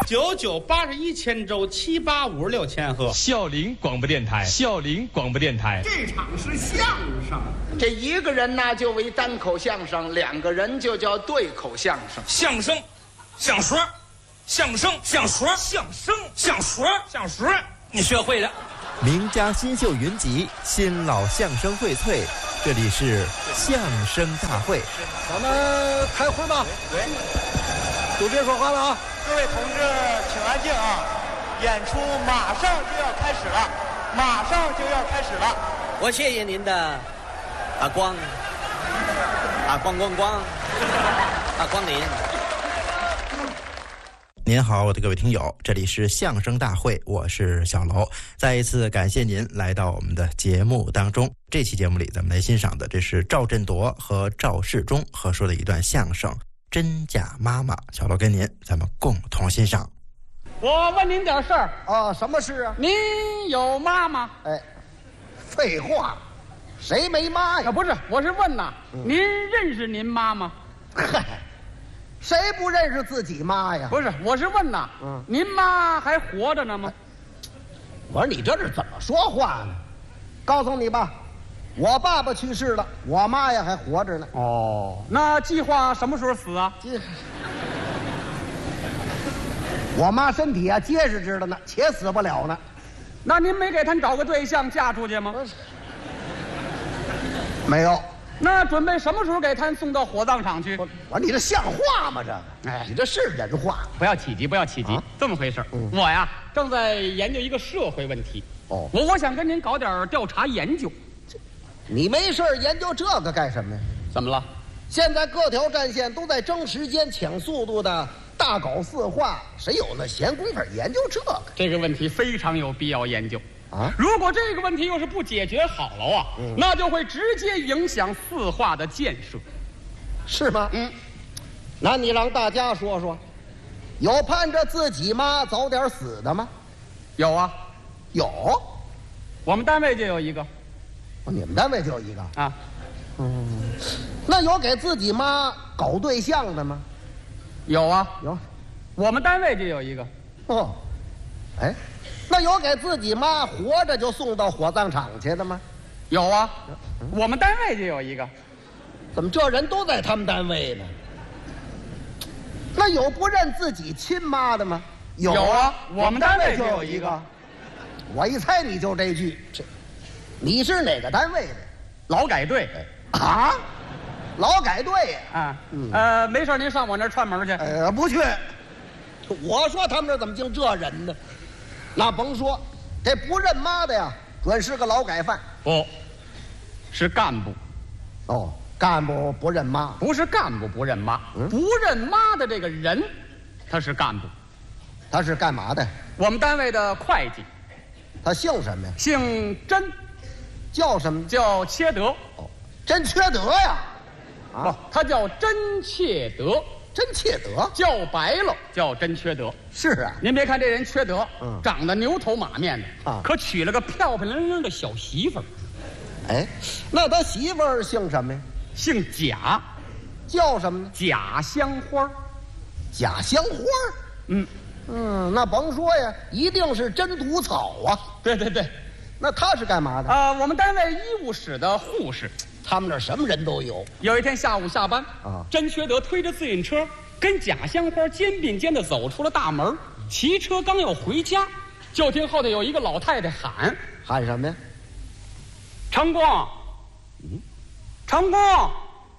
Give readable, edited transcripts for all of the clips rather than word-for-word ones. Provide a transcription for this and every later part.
9981千周785千赫。 孝陵广播电台，孝陵广播电台。 这场是相声， 这一个人呢就为单口相声，两个人就叫对口相声。 相声，相说，相声，相说，相声，相说，相说，你学会了。 名家新秀云集，新老相声荟萃，这里是相声大会。 咱们开会吧。 对， 都别说话了啊！ 各位同志，请安静啊！演出马上就要开始了，马上就要开始了。 我谢谢您的光临。 您好，我的各位听友，这里是相声大会，我是小楼。再一次感谢您来到我们的节目当中。这期节目里，咱们来欣赏的这是赵振铎和赵世忠合说的一段相声《真假妈妈》。小楼跟您，咱们共同欣赏。 我问您点事儿啊，什么事啊？ 您有妈吗？ 哎，废话，谁没妈呀？ 不是，我是问呐，您认识您妈吗？ 嗨，谁不认识自己妈呀？ 不是，我是问呐，您妈还活着呢吗？ 我说你这是怎么说话呢？告诉你吧，我爸爸去世了，我妈呀还活着呢。 哦，那计划什么时候死啊？ 我妈身体啊结实着呢，且死不了呢。 那您没给她找个对象嫁出去吗？ 没有。 那准备什么时候给她送到火葬场去？ 我说你这像话吗？这个， 哎， 你这是人话？ 不要起急，不要起急。这么回事，我呀正在研究一个社会问题。 哦， 我想跟您搞点调查研究。 你没事研究这个干什么呀？ 怎么了？ 现在各条战线都在争时间、抢速度的大搞四化，谁有那闲工夫研究这个？ 这个问题非常有必要研究啊！ 如果这个问题要是不解决好了啊，那就会直接影响四化的建设， 是吗？那你让大家说说，有盼着自己妈早点死的吗？ 有啊， 有， 我们单位就有一个。 你们单位就有一个啊？ 那有给自己妈搞对象的吗？ 有啊， 有， 我们单位就有一个。 哦，哎，那有给自己妈活着就送到火葬场去的吗？ 有啊，我们单位就有一个。 怎么这人都在他们单位呢？那有不认自己亲妈的吗？ 有啊，我们单位就有一个。 我一猜你就这句，你是哪个单位的？ 劳改队啊？劳改队啊？没事您上我那儿串门去。 不去。我说他们这怎么净这人呢？那甭说，这不认妈的呀，准是个劳改犯。 不，是干部。 哦，干部不认妈， 不是干部不认妈，不认妈的这个人，他是干部。 他是干嘛的？ 我们单位的会计。 他姓什么呀？ 姓甄。 叫什么？ 叫缺德。 哦，真缺德呀！ 不，他叫真切德。 真切德， 叫白了叫真缺德。 是啊， 您别看这人缺德，长得牛头马面的啊，可娶了个漂漂亮亮的小媳妇儿。 哎，那他媳妇儿姓什么呀？ 姓贾。 叫什么呢？ 贾香花。 贾香花？那甭说呀，一定是真毒草啊！ 对对对， 那他是干嘛的？ 我们单位医务室的护士。 他们那儿什么人都有。 有一天下午下班甄缺德推着自行车跟贾香花肩并肩的走出了大门，骑车刚要回家，就听后头有一个老太太喊什么呀？ 长光，长光，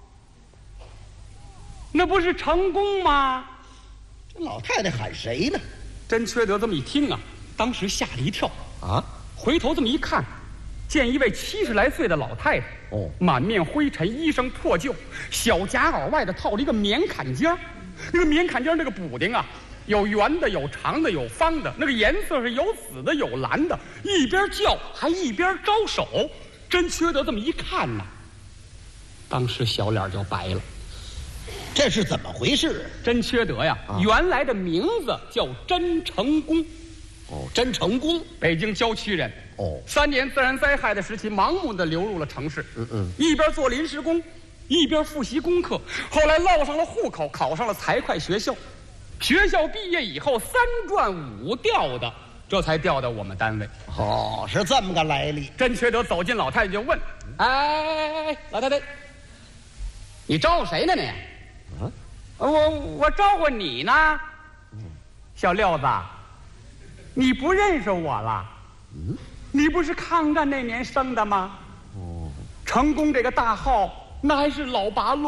那不是成功吗？ 这老太太喊谁呢？ 甄缺德这么一听啊，当时吓了一跳啊， 回头这么一看，见一位70来岁的老太太，满面灰尘，衣裳破旧，小夹袄外头套了一个棉坎肩，那个棉坎肩那个补丁啊，有圆的，有长的，有方的，那个颜色是有紫的，有蓝的，一边叫还一边招手。甄缺德这么一看呢，当时小脸就白了。 这是怎么回事？ 甄缺德呀，原来的名字叫甄成功。 甄成功， 北京郊区人。3年自然灾害的时期，盲目的流入了城市。一边做临时工，一边复习功课，后来落上了户口，考上了财会学校。 学校毕业以后3转5调的，这才调到我们单位。 哦，是这么个来历。 甄缺德走进老太太就问：“哎，老太太，你招呼谁呢你？”“我招呼你呢。”“小六子，你不认识我了？你不是抗战那年生的吗？成功这个大号那还是老八路。